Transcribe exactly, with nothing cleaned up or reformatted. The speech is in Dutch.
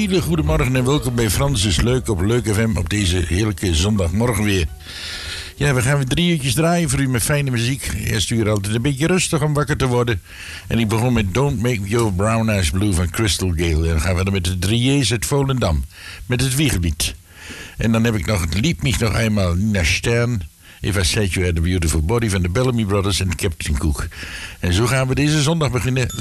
hele goede morgen en welkom bij Frans is Leuk op Leuk F M op deze heerlijke zondagmorgen weer. Ja, we gaan weer drie uurtjes draaien voor u met fijne muziek. Eerst uur altijd een beetje rustig om wakker te worden. En ik begon met Don't Make Your Brown Eyes Blue van Crystal Gale. En dan gaan we dan met de drie J's uit Volendam. Met het Wiegellied. En dan heb ik nog het Liep mich nog eenmaal Nina Stern. If I Said You Had a Beautiful Body van de Bellamy Brothers en Captain Cook. En zo gaan we deze zondag beginnen.